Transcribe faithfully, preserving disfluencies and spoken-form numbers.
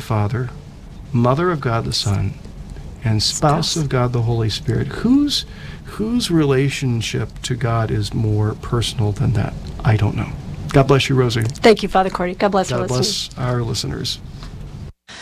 Father, mother of God the Son, and spouse of God the Holy Spirit. Whose whose relationship to God is more personal than that? I don't know. God bless you, Rosie. Thank you, Father Cordy. God bless our God listeners. bless our listeners.